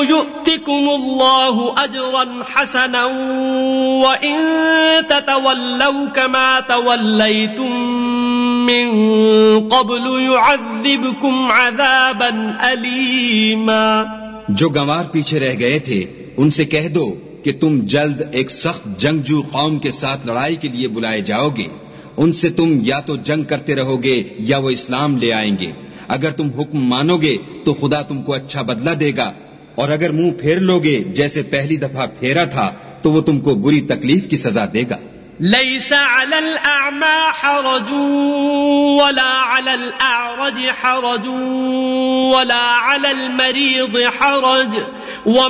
युअतिकुमुल्लाहु अजरन हसनन व इन ततवल्लव कमा तवल्लैतुम मिन क़ब्लु युअज़्ज़िबकुम अज़ाबन अलीमा। जो गंवार पीछे रह गए थे उनसे कह दो कि तुम जल्द एक सख्त जंगजू कौम के साथ लड़ाई के लिए बुलाए जाओगे। उनसे तुम या तो जंग करते रहोगे या वो इस्लाम ले आएंगे। अगर तुम हुक्म मानोगे तो खुदा तुमको अच्छा बदला देगा, और अगर मुंह फेर लोगे जैसे पहली दफा फेरा था तो वो तुमको बुरी तकलीफ की सजा देगा। लैसा अलल अअमा हरजुन वला अलल अअरज हरजुन वला अलल मरीद हरज